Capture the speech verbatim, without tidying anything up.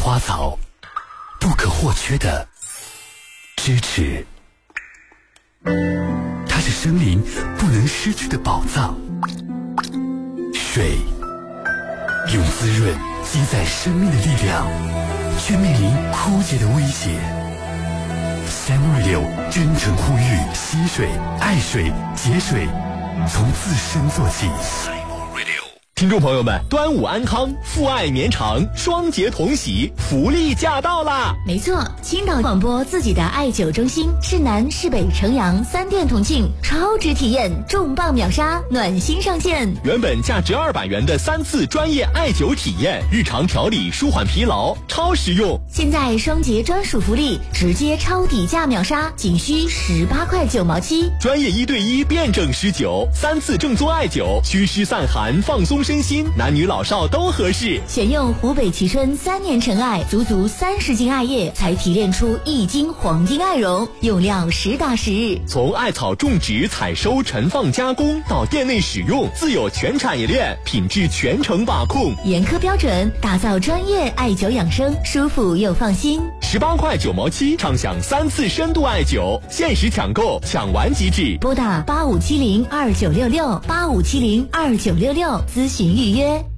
花草不可或缺的支持，它是生灵不能失去的宝藏。水用滋润积载生命的力量，却面临枯竭的威胁。Sam Radio 真诚呼吁惜水、爱水、节水，从自身做起。 听众朋友们，端午安康，父爱绵长，双节同喜，福利驾到啦！ 没错，青岛广播自己的艾灸中心，市南、市北、城阳三店同庆，超值体验，重磅秒杀，暖心上线。 原本价值二百元的三次专业艾灸体验，日常调理舒缓疲劳，超实用。 现在双节专属福利，直接超底价秒杀，仅需十八块九毛七。 专业一对一辩证施灸，三次正宗艾灸，祛湿散寒，放松身心，男女老少都合适。 选用湖北蕲春三年陈艾，足足三十斤艾叶才提炼出一斤黄金艾绒，用料实打实。 从艾草种植、采收、陈放、加工到店内使用，自有全产业链，品质全程把控， 严苛标准，打造专业艾灸养生，舒服又放心。 十八块九毛七，畅享三次深度艾灸，限时抢购，抢完即止。 拨打八五七零二九六六八五七零二九六六咨询预约。